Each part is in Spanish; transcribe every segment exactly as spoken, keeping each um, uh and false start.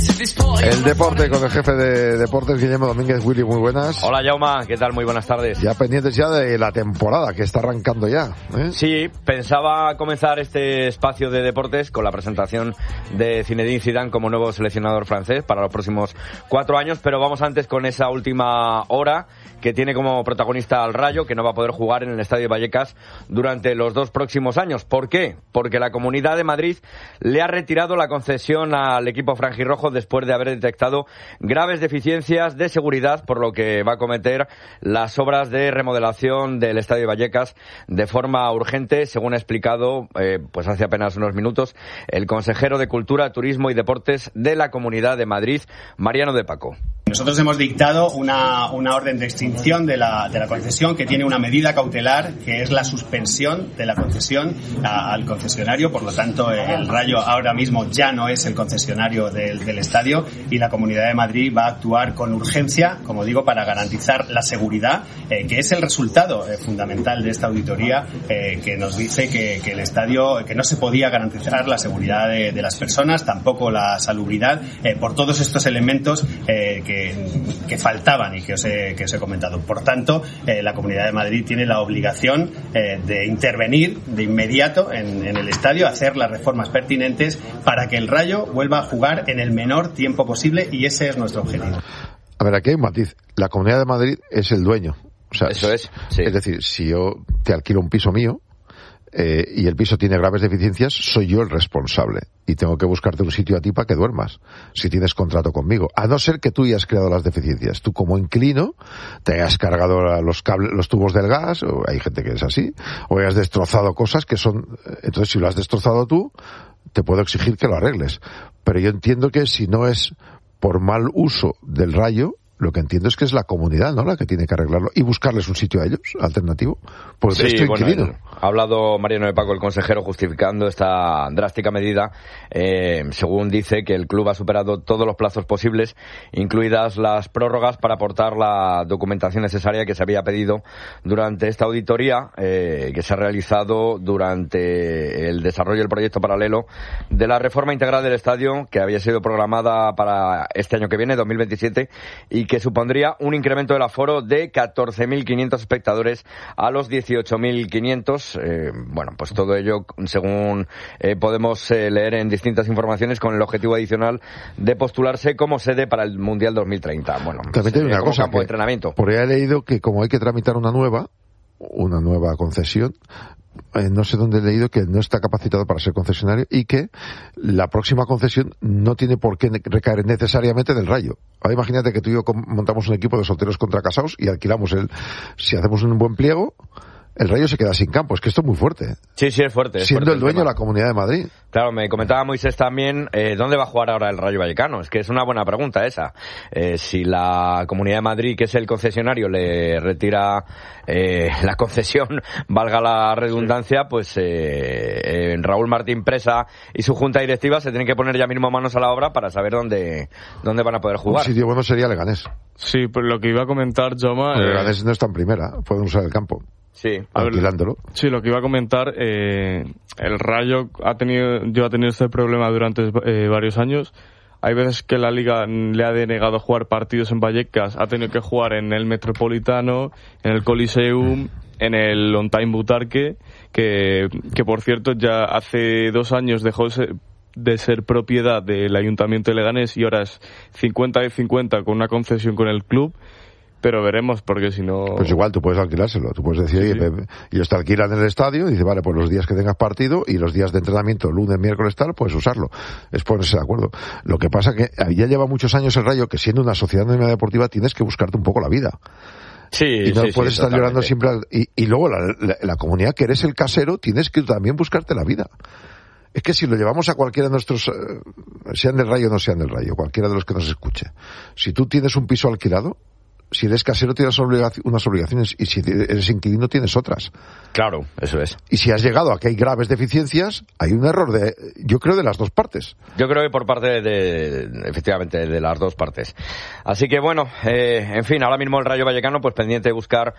El deporte con el jefe de deportes, Guillermo Domínguez. Willy, muy buenas. Hola, Jauma, ¿qué tal? Muy buenas tardes. Ya pendientes ya de la temporada que está arrancando ya, ¿eh? Sí, pensaba comenzar este espacio de deportes con la presentación de Zinedine Zidane como nuevo seleccionador francés para los próximos cuatro años, pero vamos antes con esa última hora que tiene como protagonista al Rayo, que no va a poder jugar en el Estadio Vallecas durante los dos próximos años. ¿Por qué? Porque la Comunidad de Madrid le ha retirado la concesión al equipo franjirrojo después de haber detectado graves deficiencias de seguridad, por lo que va a acometer las obras de remodelación del Estadio Vallecas de forma urgente, según ha explicado eh, pues hace apenas unos minutos el consejero de Cultura, Turismo y Deportes de la Comunidad de Madrid, Mariano de Paco. Nosotros hemos dictado una, una orden de extinción de la, de la concesión que tiene una medida cautelar, que es la suspensión de la concesión a, al concesionario. Por lo tanto, el Rayo ahora mismo ya no es el concesionario del, del estadio, y la Comunidad de Madrid va a actuar con urgencia, como digo, para garantizar la seguridad, eh, que es el resultado eh, fundamental de esta auditoría, eh, que nos dice que, que el estadio, que no se podía garantizar la seguridad de, de las personas, tampoco la salubridad, eh, por todos estos elementos eh, que Que, que faltaban y que os he, que os he comentado. Por tanto, eh, la Comunidad de Madrid tiene la obligación eh, de intervenir de inmediato en, en el estadio, hacer las reformas pertinentes para que el Rayo vuelva a jugar en el menor tiempo posible, y ese es nuestro objetivo. A ver, aquí hay un matiz. La Comunidad de Madrid es el dueño. O sea, Eso es, sí. Es decir, si yo te alquilo un piso mío, Eh, y el piso tiene graves deficiencias, soy yo el responsable y tengo que buscarte un sitio a ti para que duermas si tienes contrato conmigo, a no ser que tú hayas creado las deficiencias. Tú, como inquilino, te hayas cargado los cables, los tubos del gas, o hay gente que es así, o hayas destrozado cosas que son... Entonces, si lo has destrozado tú, te puedo exigir que lo arregles, pero yo entiendo que si no es por mal uso del Rayo, lo que entiendo es que es la comunidad, ¿no?, la que tiene que arreglarlo y buscarles un sitio a ellos, alternativo. Porque sí, estoy bueno, inquilino. Ha hablado Mariano de Paco, el consejero, justificando esta drástica medida. Eh, según dice, que el club ha superado todos los plazos posibles, incluidas las prórrogas, para aportar la documentación necesaria que se había pedido durante esta auditoría, eh, que se ha realizado durante el desarrollo del proyecto paralelo de la reforma integral del estadio, que había sido programada para este año que viene, dos mil veintisiete, y que supondría un incremento del aforo de catorce mil quinientos espectadores a los dieciocho mil quinientos. Eh, bueno, pues todo ello, según eh, podemos eh, leer en distintas informaciones, con el objetivo adicional de postularse como sede para el Mundial dos mil treinta. Bueno, también hay una cosa, campo de entrenamiento. Por ahí he leído que como hay que tramitar una nueva, una nueva concesión, Eh, no sé dónde he leído que no está capacitado para ser concesionario, y que la próxima concesión no tiene por qué recaer necesariamente del Rayo. Ahora imagínate que tú y yo montamos un equipo de solteros contra casados y alquilamos el... Si hacemos un buen pliego, el Rayo se queda sin campo. Es que esto es muy fuerte. Sí, sí, es fuerte. Es Siendo fuerte el dueño de la Comunidad de Madrid. Claro, me comentaba Moisés también, eh, ¿dónde va a jugar ahora el Rayo Vallecano? Es que es una buena pregunta esa. Eh, si la Comunidad de Madrid, que es el concesionario, le retira eh, la concesión, valga la redundancia, pues eh, eh, Raúl Martín Presa y su junta directiva se tienen que poner ya mismo manos a la obra para saber dónde, dónde van a poder jugar. Un sitio bueno sería Leganés. Sí, pues lo que iba a comentar, Joma... Eh... Leganés no está en primera, pueden usar el campo. Sí, alquilándolo. Ver, sí, lo que iba a comentar, eh, el Rayo ha tenido, yo ha tenido este problema durante eh, varios años. Hay veces que la Liga le ha denegado jugar partidos en Vallecas, ha tenido que jugar en el Metropolitano, en el Coliseum, en el On Time Butarque, que, que por cierto ya hace dos años dejó de ser, de ser propiedad del Ayuntamiento de Leganés y ahora es cincuenta de cincuenta con una concesión con el club. Pero veremos, porque si no... Pues igual, tú puedes alquilárselo. Tú puedes decir, sí, oye, sí. ellos te alquilan en el estadio y dice, vale, pues los días que tengas partido y los días de entrenamiento, lunes, miércoles, tal, puedes usarlo. Es ponerse de acuerdo. Lo que pasa que ya lleva muchos años el Rayo, que siendo una sociedad anónima deportiva tienes que buscarte un poco la vida. Sí, y no sí, puedes sí, estar totalmente. llorando siempre. Al, y, y luego la, la, la comunidad, que eres el casero, tienes que también buscarte la vida. Es que si lo llevamos a cualquiera de nuestros, eh, sean del Rayo o no sean del Rayo, cualquiera de los que nos escuche, si tú tienes un piso alquilado, si eres casero tienes unas obligaciones y si eres inquilino tienes otras. Claro, eso es. Y si has llegado a que hay graves deficiencias, hay un error de, yo creo, de las dos partes. Yo creo que por parte de, de efectivamente, de las dos partes. Así que bueno, eh, en fin, ahora mismo el Rayo Vallecano pues pendiente de buscar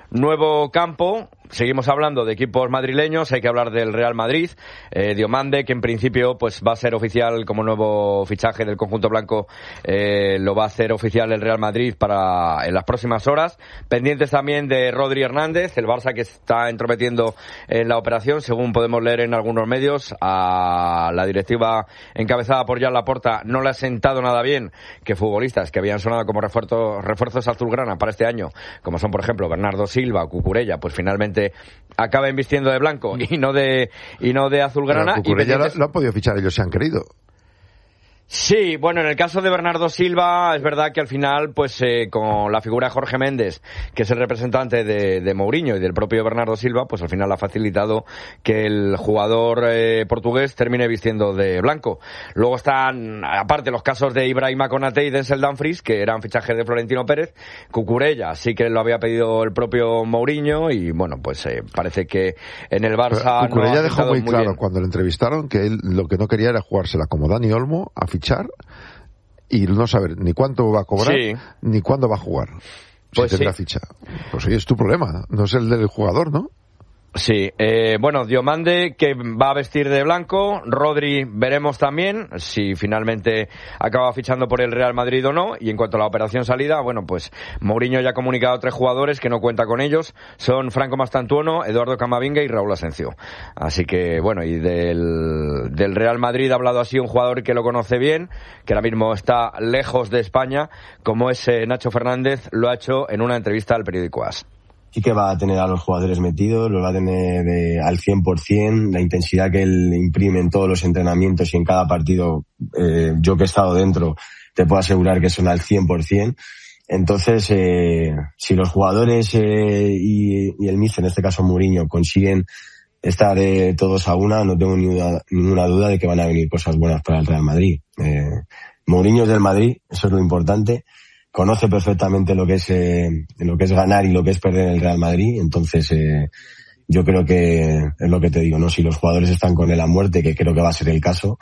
nuevo campo. Seguimos hablando de equipos madrileños, hay que hablar del Real Madrid, eh, Diomande, que en principio pues va a ser oficial como nuevo fichaje del conjunto blanco, eh, lo va a hacer oficial el Real Madrid para en las próximas horas. Pendientes también de Rodri Hernández, el Barça que está entrometiendo en la operación, según podemos leer en algunos medios. A la directiva encabezada por Joan Laporta no le ha sentado nada bien que futbolistas que habían sonado como refuerzos, refuerzos azulgrana para este año, como son por ejemplo Bernardo Silva o Cucurella, pues finalmente acaben vistiendo de blanco y no de y no de azulgrana. Y pendientes... lo, lo han podido fichar ellos si han querido. Sí, bueno, en el caso de Bernardo Silva es verdad que al final, pues eh, con la figura de Jorge Méndez, que es el representante de, de Mourinho y del propio Bernardo Silva, pues al final ha facilitado que el jugador eh, portugués termine vistiendo de blanco. Luego están, aparte, los casos de Ibrahima Konaté y Denzel Dumfries, que eran fichajes de Florentino Pérez. Cucurella sí que lo había pedido el propio Mourinho y bueno, pues eh, parece que en el Barça... Pero Cucurella no ha dejó muy, muy claro bien. Cuando le entrevistaron que él lo que no quería era jugársela como Dani Olmo a fichar y no saber ni cuánto va a cobrar, sí, ni cuándo va a jugar. Pues si tendrá sí. ficha. Pues oye, es tu problema, no es el del jugador, ¿no? Sí, eh, bueno, Diomande que va a vestir de blanco, Rodri veremos también si finalmente acaba fichando por el Real Madrid o no, y en cuanto a la operación salida, bueno, pues Mourinho ya ha comunicado a tres jugadores que no cuenta con ellos, son Franco Mastantuono, Eduardo Camavinga y Raúl Asencio. Así que, bueno, y del, del Real Madrid ha hablado así un jugador que lo conoce bien, que ahora mismo está lejos de España, como es eh, Nacho Fernández, lo ha hecho en una entrevista al periódico AS. Sí que va a tener a los jugadores metidos, los va a tener eh, al cien por ciento, la intensidad que él imprime en todos los entrenamientos y en cada partido, eh, yo que he estado dentro, te puedo asegurar que son al cien por ciento. Entonces, eh, si los jugadores eh, y, y el míster, en este caso Mourinho, consiguen estar eh, todos a una, no tengo ninguna, ninguna duda de que van a venir cosas buenas para el Real Madrid. Eh, Mourinho es del Madrid, eso es lo importante. Conoce perfectamente lo que es eh, lo que es ganar y lo que es perder en el Real Madrid, entonces eh, yo creo que es lo que te digo, no, si los jugadores están con él a muerte, que creo que va a ser el caso,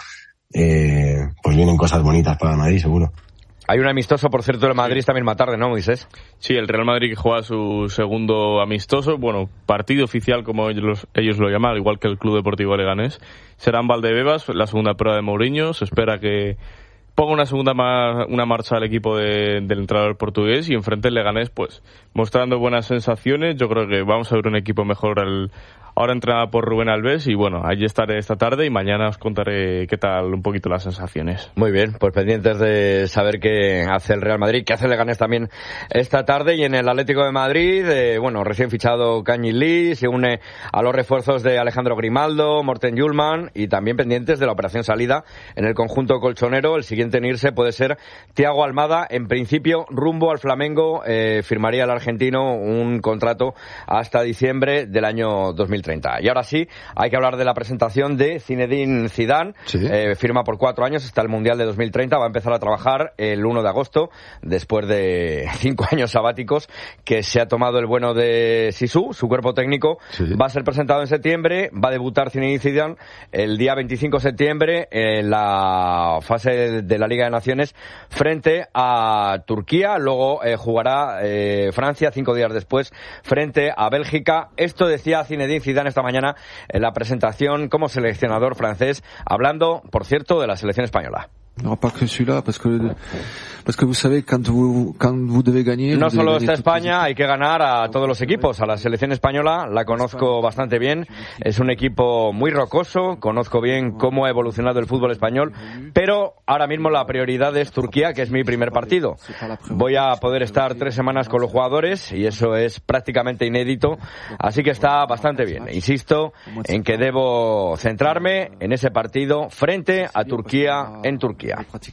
eh, pues vienen cosas bonitas para el Madrid, seguro. Hay un amistoso, por cierto, del Madrid esta misma tarde, ¿no, Moisés? Sí, el Real Madrid que juega su segundo amistoso, bueno, partido oficial como ellos, ellos lo llaman, igual que el Club Deportivo Leganés. Será en Valdebebas, la segunda prueba de Mourinho, se espera que ponga una segunda ma- una marcha al equipo de, del entrenador portugués y enfrente el Leganés, pues mostrando buenas sensaciones. Yo creo que vamos a ver un equipo mejor al, ahora entrenado por Rubén Alves y bueno, allí estaré esta tarde y mañana os contaré qué tal un poquito las sensaciones. Muy bien, pues pendientes de saber qué hace el Real Madrid, qué hace el Leganés también esta tarde. Y en el Atlético de Madrid, eh, bueno, recién fichado Kangin Lee, se une a los refuerzos de Alejandro Grimaldo, Morten Hjulmand y también pendientes de la operación salida en el conjunto colchonero. El siguiente en irse puede ser Thiago Almada, en principio rumbo al Flamengo, eh, firmaría el argentino un contrato hasta diciembre del año dos mil treinta. Y ahora sí, hay que hablar de la presentación de Zinedine Zidane, sí. eh, firma por cuatro años hasta el Mundial de dos mil treinta, va a empezar a trabajar el uno de agosto, después de cinco años sabáticos que se ha tomado el bueno de Sisu, su cuerpo técnico, sí. Va a ser presentado en septiembre, va a debutar Zinedine Zidane el día veinticinco de septiembre en la fase de la Liga de Naciones frente a Turquía, luego eh, jugará eh, Francia cinco días después frente a Bélgica. Esto decía Zinedine Zidane esta mañana en la presentación como seleccionador francés, hablando, por cierto, de la selección española. No, pas que celui-là, parce que, parce que vous savez, quand vous, quand vous devez gagner... No solo está España, hay que ganar a todos los equipos. A la selección española la conozco bastante bien. Es un equipo muy rocoso, conozco bien cómo ha evolucionado el fútbol español, pero ahora mismo la prioridad es Turquía, que es mi primer partido. Voy a poder estar tres semanas con los jugadores y eso es prácticamente inédito, así que está bastante bien. Insisto en que debo centrarme en ese partido frente a Turquía en Turquía.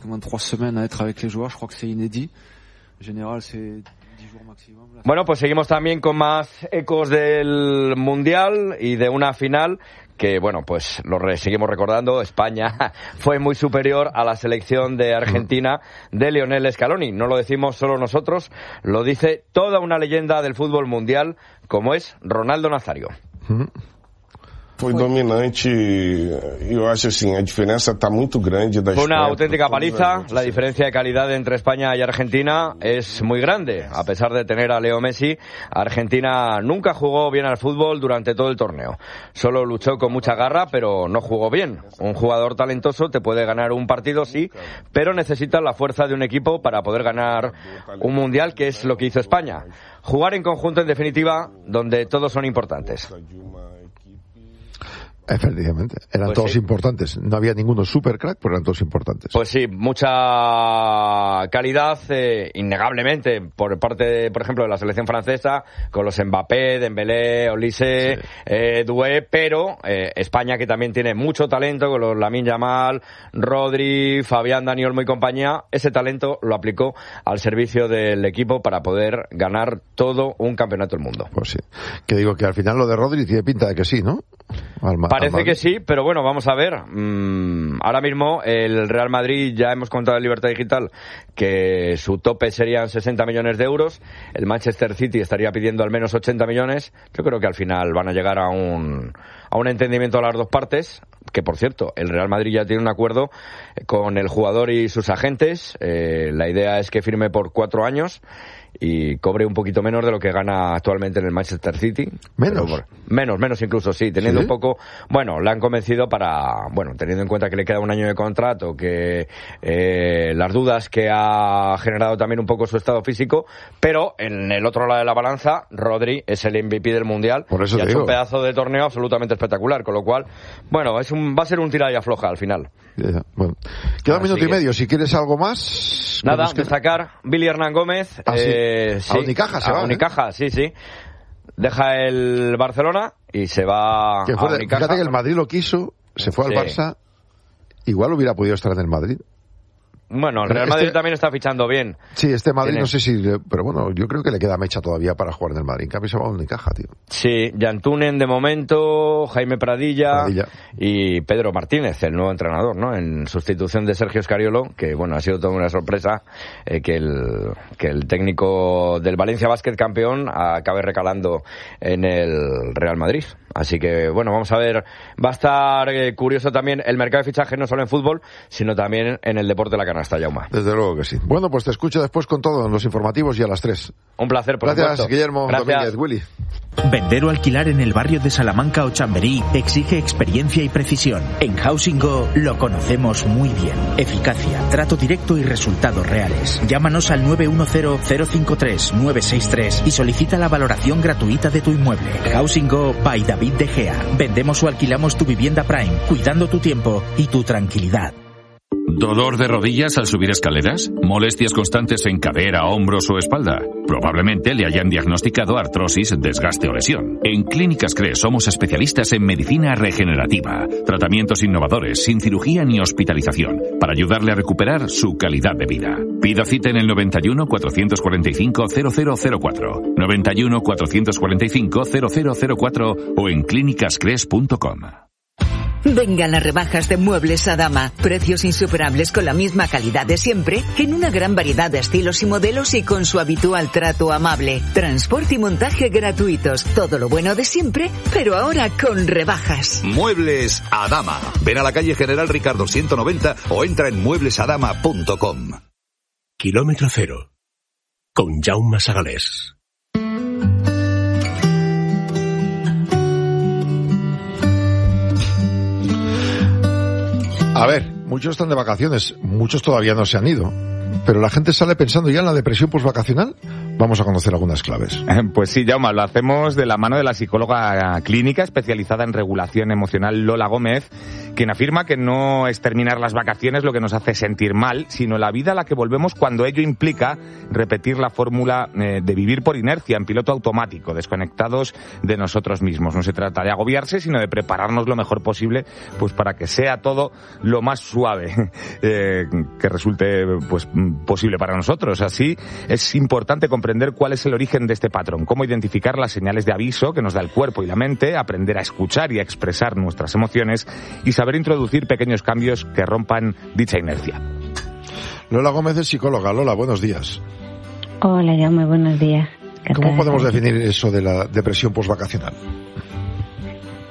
Bueno, pues seguimos también con más ecos del Mundial y de una final que, bueno, pues lo re- seguimos recordando. España fue muy superior a la selección de Argentina de Lionel Scaloni. No lo decimos solo nosotros, lo dice toda una leyenda del fútbol mundial como es Ronaldo Nazario. Foi dominante, eu acho assim, a diferença está muito grande da Fue una Espanha, auténtica paliza. La diferencia de calidad entre España y Argentina es muy grande. A pesar de tener a Leo Messi, Argentina nunca jugó bien al fútbol durante todo el torneo. Solo luchó con mucha garra, pero no jugó bien. Un jugador talentoso te puede ganar un partido, sí, pero necesita la fuerza de un equipo para poder ganar un mundial, que es lo que hizo España. Jugar en conjunto, en definitiva, donde todos son importantes. Efectivamente, eran pues todos sí. importantes. No había ninguno super crack, pero eran todos importantes. Pues sí, mucha calidad, eh, innegablemente, por parte, de, por ejemplo, de la selección francesa, con los Mbappé, Dembélé, Olise, sí. eh, Doué, pero eh, España, que también tiene mucho talento, con los Lamine Yamal, Rodri, Fabián, Dani Olmo y compañía, ese talento lo aplicó al servicio del equipo para poder ganar todo un campeonato del mundo. Pues sí, que digo que al final lo de Rodri tiene pinta de que sí, ¿no? Al, Parece al que sí, pero bueno, vamos a ver. Mm, ahora mismo el Real Madrid, ya hemos contado en Libertad Digital que su tope serían sesenta millones de euros. El Manchester City estaría pidiendo al menos ochenta millones. Yo creo que al final van a llegar a un, a un entendimiento a las dos partes. Que, por cierto, el Real Madrid ya tiene un acuerdo con el jugador y sus agentes. Eh, la idea es que firme por cuatro años y cobre un poquito menos de lo que gana actualmente en el Manchester City. ¿Menos? Por, menos, menos incluso, sí, teniendo ¿Sí? un poco... Bueno, le han convencido para... Bueno, teniendo en cuenta que le queda un año de contrato, que eh, las dudas que ha generado también un poco su estado físico, pero en el otro lado de la balanza, Rodri es el M V P del Mundial. Por eso y ha te hecho digo. un pedazo de torneo absolutamente espectacular, con lo cual, bueno, es un, va a ser un tira y afloja al final. Ya, ya. Bueno, queda un Así minuto y que- medio. Si quieres algo más... Nada, nos queda- destacar Billy Hernán Gómez. Ah, sí. eh, A Unicaja se a va, ¿eh? Unicaja, sí, sí. Deja el Barcelona y se va Que a fue de- Unicaja. fíjate que el Madrid lo quiso, se fue al Sí. Barça, igual hubiera podido estar en el Madrid. Bueno, el Pero Real Madrid este- también está fichando bien. Sí, este Madrid Tiene- no sé si... le- Pero bueno, yo creo que le queda mecha todavía para jugar en el Madrid. En cambio se va a Unicaja, tío. Sí, Yantunen de momento, Jaime Pradilla, Pradilla. y Pedro Martínez, el nuevo entrenador, ¿no? En sustitución de Sergio Scariolo, que bueno, ha sido toda una sorpresa eh, que el que el técnico del Valencia Basket campeón acabe recalando en el Real Madrid. Así que bueno, vamos a ver, va a estar eh, curioso también el mercado de fichajes, no solo en fútbol, sino también en el deporte de la canasta, Jauma. Desde luego que sí. Bueno, pues te escucho después con todo en los informativos y a las tres. Un placer, por Gracias, supuesto. Guillermo Gracias. Domínguez. Willy. Vender o alquilar en el barrio de Salamanca o Chamberí exige experiencia y precisión. En Housing Go lo conocemos muy bien. Eficacia, trato directo y resultados reales. Llámanos al nueve uno cero, cero cinco tres, nueve seis tres y solicita la valoración gratuita de tu inmueble. Housing Go by David De Gea. Vendemos o alquilamos tu vivienda Prime, cuidando tu tiempo y tu tranquilidad. ¿Dolor de rodillas al subir escaleras? ¿Molestias constantes en cadera, hombros o espalda? Probablemente le hayan diagnosticado artrosis, desgaste o lesión. En Clínicas Cres somos especialistas en medicina regenerativa, tratamientos innovadores, sin cirugía ni hospitalización, para ayudarle a recuperar su calidad de vida. Pida cita en el noventa y uno, cuatrocientos cuarenta y cinco, cero cero cero cuatro, noventa y uno, cuatrocientos cuarenta y cinco, cero cero cero cuatro o en clínicas cres punto com. Vengan las rebajas de Muebles Adama. Precios insuperables con la misma calidad de siempre, en una gran variedad de estilos y modelos y con su habitual trato amable. Transporte y montaje gratuitos. Todo lo bueno de siempre, pero ahora con rebajas. Muebles Adama. Ven a la calle General Ricardo ciento noventa o entra en muebles adama punto com. Kilómetro cero. Con Jaume Sagalés. A ver, muchos están de vacaciones, muchos todavía no se han ido, pero la gente sale pensando ya en la depresión postvacacional. Vamos a conocer algunas claves. Pues sí, Jaume, lo hacemos de la mano de la psicóloga clínica especializada en regulación emocional Lola Gómez, quien afirma que no es terminar las vacaciones lo que nos hace sentir mal, sino la vida a la que volvemos cuando ello implica repetir la fórmula eh, de vivir por inercia, en piloto automático, desconectados de nosotros mismos. No se trata de agobiarse, sino de prepararnos lo mejor posible, pues para que sea todo lo más suave eh, que resulte pues posible para nosotros. Así es importante comprender cuál es el origen de este patrón, cómo identificar las señales de aviso que nos da el cuerpo y la mente, aprender a escuchar y a expresar nuestras emociones y saber introducir pequeños cambios que rompan dicha inercia. Lola Gómez es psicóloga. Lola, buenos días. Hola, Jaume, buenos días. ¿Cómo podemos definir eso de la depresión postvacacional?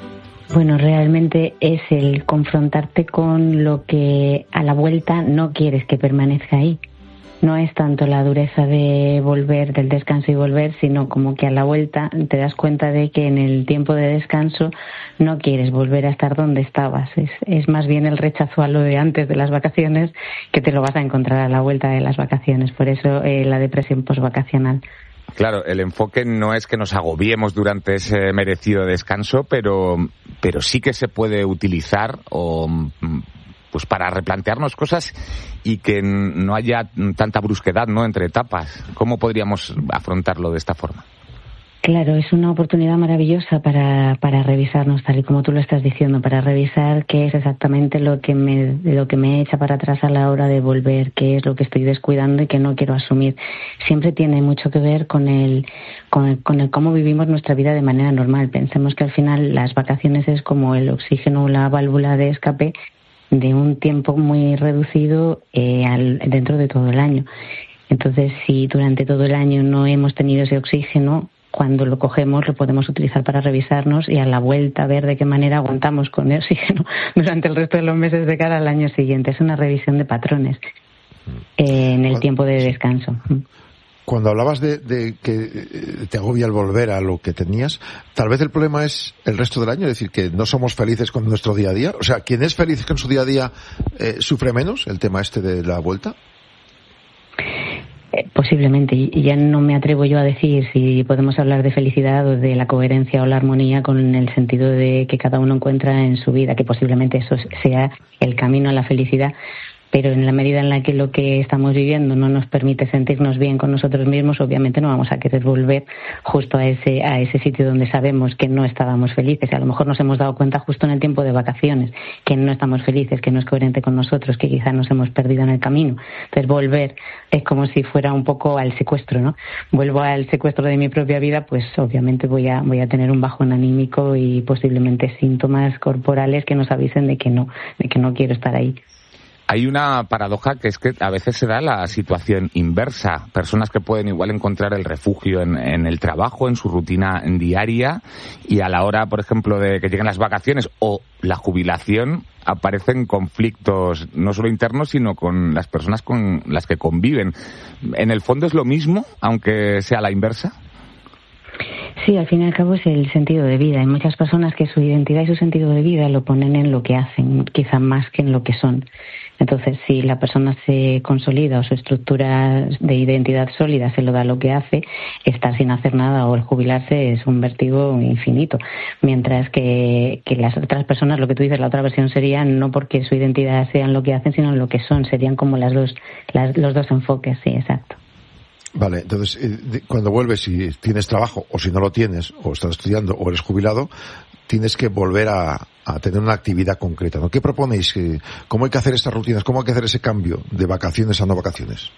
Bueno, realmente es el confrontarte con lo que a la vuelta no quieres que permanezca ahí. No es tanto la dureza de volver, del descanso y volver, sino como que a la vuelta te das cuenta de que en el tiempo de descanso no quieres volver a estar donde estabas. Es, es más bien el rechazo a lo de antes de las vacaciones, que te lo vas a encontrar a la vuelta de las vacaciones. Por eso eh, la depresión posvacacional. Claro, el enfoque no es que nos agobiemos durante ese merecido descanso, pero, pero sí que se puede utilizar o... pues para replantearnos cosas y que no haya tanta brusquedad, ¿no?, entre etapas. ¿Cómo podríamos afrontarlo de esta forma? Claro, es una oportunidad maravillosa para, para revisarnos, tal y como tú lo estás diciendo, para revisar qué es exactamente lo que me, lo que me echa para atrás a la hora de volver, qué es lo que estoy descuidando y que no quiero asumir. Siempre tiene mucho que ver con el, con el, con el cómo vivimos nuestra vida de manera normal. Pensemos que al final las vacaciones es como el oxígeno o la válvula de escape de un tiempo muy reducido eh, al, dentro de todo el año. Entonces, si durante todo el año no hemos tenido ese oxígeno, cuando lo cogemos lo podemos utilizar para revisarnos y a la vuelta ver de qué manera aguantamos con el oxígeno durante el resto de los meses de cara al año siguiente. Es una revisión de patrones eh, en el tiempo de descanso. Cuando hablabas de, de que te agobia el volver a lo que tenías, tal vez el problema es el resto del año, es decir, que no somos felices con nuestro día a día. O sea, quien es feliz con su día a día eh, sufre menos el tema este de la vuelta. Eh, posiblemente, y ya no me atrevo yo a decir si podemos hablar de felicidad o de la coherencia o la armonía con el sentido de que cada uno encuentra en su vida, que posiblemente eso sea el camino a la felicidad. Pero en la medida en la que lo que estamos viviendo no nos permite sentirnos bien con nosotros mismos, obviamente no vamos a querer volver justo a ese a ese sitio donde sabemos que no estábamos felices. A lo mejor nos hemos dado cuenta justo en el tiempo de vacaciones que no estamos felices, que no es coherente con nosotros, que quizás nos hemos perdido en el camino. Entonces volver es como si fuera un poco al secuestro, ¿no? Vuelvo al secuestro de mi propia vida, pues obviamente voy a voy a tener un bajón anímico y posiblemente síntomas corporales que nos avisen de que no, de que no quiero estar ahí. Hay una paradoja que es que a veces se da la situación inversa. Personas que pueden igual encontrar el refugio en, en el trabajo, en su rutina diaria, y a la hora, por ejemplo, de que lleguen las vacaciones o la jubilación, aparecen conflictos no solo internos, sino con las personas con las que conviven. ¿En el fondo es lo mismo, aunque sea la inversa? Sí, al fin y al cabo es el sentido de vida. Hay muchas personas que su identidad y su sentido de vida lo ponen en lo que hacen, quizá más que en lo que son. Entonces, si la persona se consolida o su estructura de identidad sólida se lo da lo que hace, estar sin hacer nada o el jubilarse es un vértigo infinito. Mientras que, que las otras personas, lo que tú dices, la otra versión sería no porque su identidad sea en lo que hacen, sino en lo que son. Serían como las dos, las, los dos enfoques, sí, exacto. Vale, entonces, eh, cuando vuelves y tienes trabajo, o si no lo tienes, o estás estudiando, o eres jubilado, tienes que volver a, a tener una actividad concreta, ¿no? ¿Qué proponéis? ¿Cómo hay que hacer estas rutinas? ¿Cómo hay que hacer ese cambio de vacaciones a no vacaciones?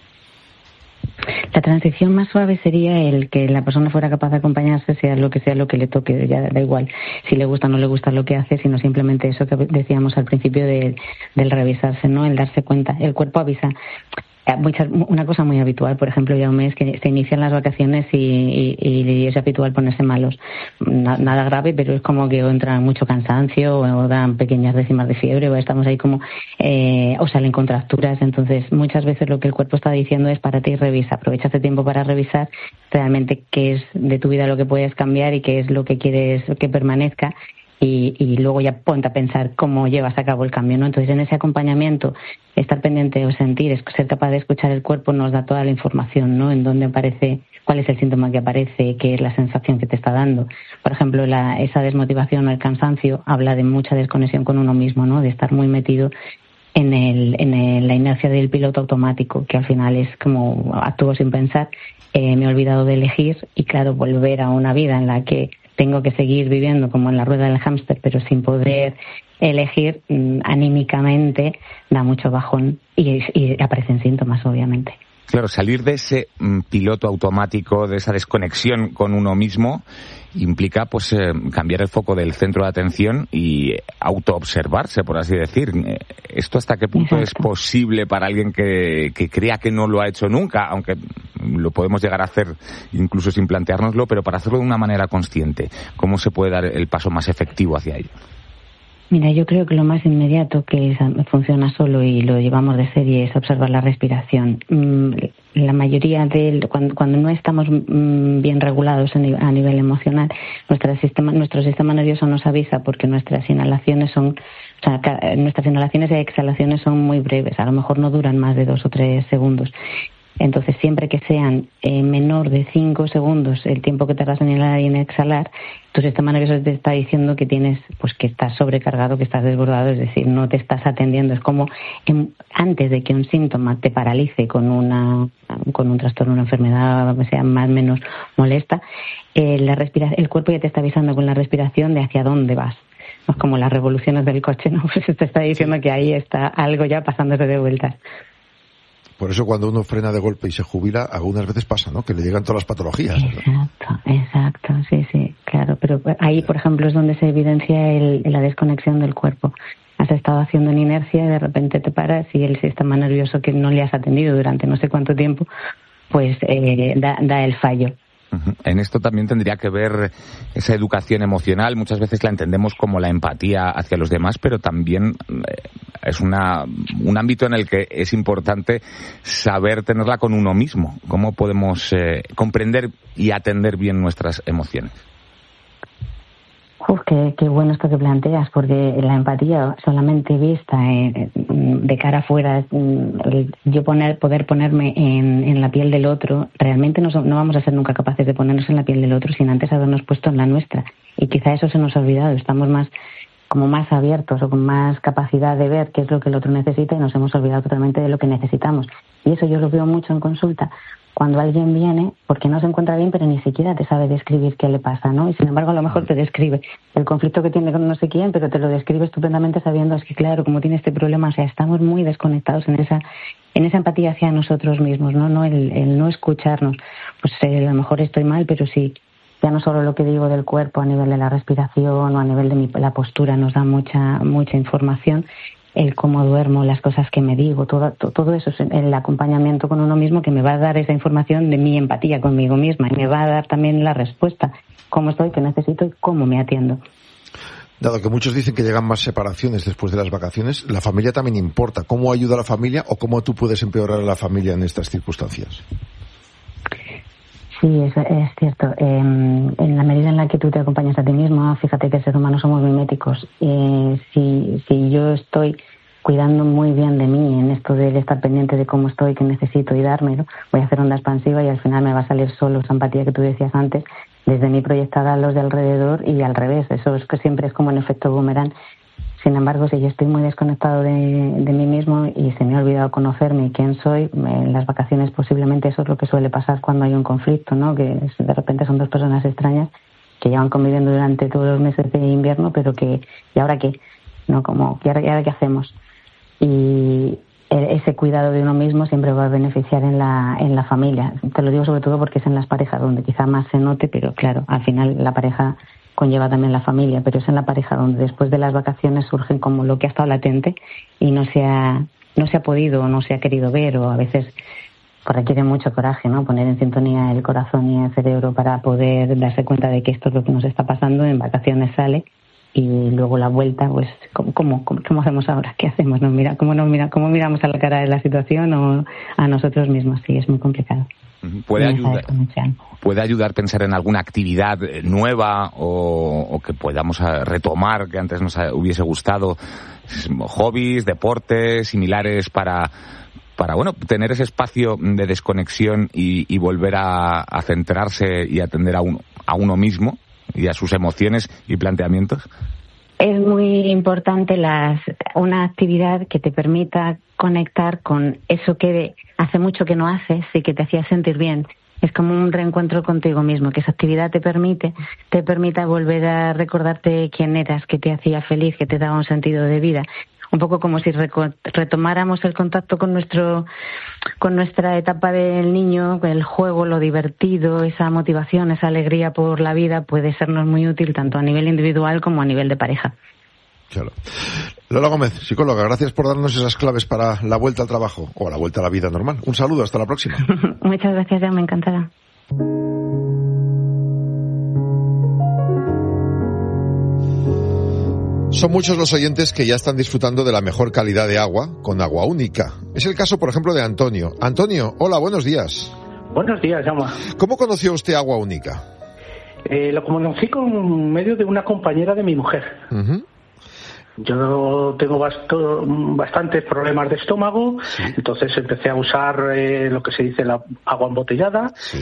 La transición más suave sería el que la persona fuera capaz de acompañarse, sea lo que sea lo que le toque, ya da igual si le gusta o no le gusta lo que hace, sino simplemente eso que decíamos al principio de, del revisarse, ¿no? El darse cuenta. El cuerpo avisa. Muchas, una cosa muy habitual, por ejemplo, ya un mes que se inician las vacaciones y, y, y es habitual ponerse malos. Na, nada grave, pero es como que entra mucho cansancio o, o dan pequeñas décimas de fiebre o estamos ahí como, eh, o salen contracturas. Entonces, muchas veces lo que el cuerpo está diciendo es párate y revisa. Aprovecha este tiempo para revisar realmente qué es de tu vida lo que puedes cambiar y qué es lo que quieres que permanezca. Y, y luego ya ponte a pensar cómo llevas a cabo el cambio, ¿no? Entonces, en ese acompañamiento, estar pendiente o sentir, ser capaz de escuchar el cuerpo nos da toda la información, ¿no? En dónde aparece, cuál es el síntoma que aparece, qué es la sensación que te está dando. Por ejemplo, la, esa desmotivación o el cansancio habla de mucha desconexión con uno mismo, ¿no? De estar muy metido en el, en el, la inercia del piloto automático, que al final es como actúo sin pensar, eh, me he olvidado de elegir y, claro, volver a una vida en la que tengo que seguir viviendo como en la rueda del hámster, pero sin poder elegir, mmm, anímicamente da mucho bajón y, y aparecen síntomas, obviamente. Claro, salir de ese mm, piloto automático, de esa desconexión con uno mismo, implica pues eh, cambiar el foco del centro de atención y autoobservarse, por así decir. ¿Esto hasta qué punto Exacto. es posible para alguien que, que crea que no lo ha hecho nunca? Aunque lo podemos llegar a hacer incluso sin planteárnoslo, pero para hacerlo de una manera consciente, ¿cómo se puede dar el paso más efectivo hacia ello? Mira, yo creo que lo más inmediato que funciona solo y lo llevamos de serie es observar la respiración. La mayoría de cuando, cuando no estamos bien regulados a nivel emocional, nuestro sistema, nuestro sistema nervioso nos avisa porque nuestras inhalaciones son, o sea, nuestras inhalaciones y exhalaciones son muy breves, a lo mejor no duran más de dos o tres segundos. Entonces, siempre que sean eh, menor de cinco segundos el tiempo que tardas en inhalar y en exhalar, tu sistema nervioso te está diciendo que tienes, pues que estás sobrecargado, que estás desbordado, es decir, no te estás atendiendo. Es como en, antes de que un síntoma te paralice con una con un trastorno, una enfermedad, que sea más o menos molesta, eh, la respira- el cuerpo ya te está avisando con la respiración de hacia dónde vas. No es como las revoluciones del coche, ¿no? Pues te está diciendo que ahí está algo ya pasándose de vueltas. Por eso cuando uno frena de golpe y se jubila, algunas veces pasa, ¿no? Que le llegan todas las patologías. Exacto, exacto, sí, sí, claro. Pero ahí, por ejemplo, es donde se evidencia el, la desconexión del cuerpo. Has estado haciendo en inercia y de repente te paras y el sistema nervioso que no le has atendido durante no sé cuánto tiempo, pues eh, da, da el fallo. En esto también tendría que ver esa educación emocional. Muchas veces la entendemos como la empatía hacia los demás, pero también es una, un ámbito en el que es importante saber tenerla con uno mismo. ¿Cómo podemos eh, comprender y atender bien nuestras emociones? Uf, qué, qué bueno esto que planteas, porque la empatía solamente vista eh, de cara afuera, el, yo poner, poder ponerme en, en la piel del otro, realmente no, no vamos a ser nunca capaces de ponernos en la piel del otro sin antes habernos puesto en la nuestra. Y quizá eso se nos ha olvidado, estamos más como más abiertos o con más capacidad de ver qué es lo que el otro necesita y nos hemos olvidado totalmente de lo que necesitamos. Y eso yo lo veo mucho en consulta. Cuando alguien viene, porque no se encuentra bien, pero ni siquiera te sabe describir qué le pasa, ¿no? Y sin embargo, a lo mejor te describe el conflicto que tiene con no sé quién, pero te lo describe estupendamente sabiendo, es que claro, como tiene este problema, o sea, estamos muy desconectados en esa en esa empatía hacia nosotros mismos, ¿no? No el, el no escucharnos. Pues eh, a lo mejor estoy mal, pero sí, ya no solo lo que digo del cuerpo a nivel de la respiración o a nivel de mi, la postura nos da mucha mucha información. El cómo duermo, las cosas que me digo, todo, todo eso es el acompañamiento con uno mismo que me va a dar esa información de mi empatía conmigo misma y me va a dar también la respuesta, cómo estoy, qué necesito y cómo me atiendo. Dado que muchos dicen que llegan más separaciones después de las vacaciones, la familia también importa. ¿Cómo ayuda a la familia o cómo tú puedes empeorar a la familia en estas circunstancias? Sí, es, es cierto. Eh, en la medida en la que tú te acompañas a ti mismo, fíjate que el ser humano somos miméticos. Eh, si, si yo estoy cuidando muy bien de mí en esto de estar pendiente de cómo estoy, qué necesito y dármelo, voy a hacer onda expansiva y al final me va a salir solo esa empatía que tú decías antes, desde mí proyectada a los de alrededor y al revés. Eso es que siempre es como un efecto boomerang. Sin embargo, si yo estoy muy desconectado de, de mí mismo y se me ha olvidado conocerme y quién soy, en las vacaciones posiblemente eso es lo que suele pasar cuando hay un conflicto, ¿no? Que de repente son dos personas extrañas que llevan conviviendo durante todos los meses de invierno, pero que, ¿y ahora qué? ¿No? Como, ¿y ahora, y ahora qué hacemos? Y ese cuidado de uno mismo siempre va a beneficiar en la, en la familia. Te lo digo sobre todo porque es en las parejas donde quizá más se note, pero claro, al final la pareja conlleva también la familia, pero es en la pareja donde después de las vacaciones surgen como lo que ha estado latente y no se ha, no se ha podido o no se ha querido ver, o a veces pues requiere mucho coraje, ¿no? Poner en sintonía el corazón y el cerebro para poder darse cuenta de que esto es lo que nos está pasando. En vacaciones sale y luego la vuelta, pues ¿cómo, cómo, cómo hacemos ahora? ¿Qué hacemos? ¿Nos mira, cómo, nos mira, ¿Cómo miramos a la cara de la situación o a nosotros mismos? Sí, es muy complicado. Puede ayudar, puede ayudar a pensar en alguna actividad nueva o, o que podamos retomar que antes nos hubiese gustado, hobbies, deportes similares para para bueno tener ese espacio de desconexión y, y volver a, a centrarse y atender a uno a uno mismo y a sus emociones y planteamientos. Es muy importante las, una actividad que te permita conectar con eso que hace mucho que no haces y que te hacía sentir bien. Es como un reencuentro contigo mismo, que esa actividad te permite, te permita volver a recordarte quién eras, que te hacía feliz, que te daba un sentido de vida. Un poco como si retomáramos el contacto con nuestro, con nuestra etapa del niño, el juego, lo divertido, esa motivación, esa alegría por la vida puede sernos muy útil tanto a nivel individual como a nivel de pareja. Claro. Lola Gómez, psicóloga, gracias por darnos esas claves para la vuelta al trabajo o la vuelta a la vida normal. Un saludo, hasta la próxima. Muchas gracias, ya me encantará. Son muchos los oyentes que ya están disfrutando de la mejor calidad de agua con Agua Única. Es el caso, por ejemplo, de Antonio. Antonio, hola, buenos días. Buenos días, Jaume. ¿Cómo conoció usted Agua Única? Eh, lo conocí con medio de una compañera de mi mujer. Uh-huh. Yo tengo basto, bastantes problemas de estómago, sí. Entonces empecé a usar eh, lo que se dice la agua embotellada, sí.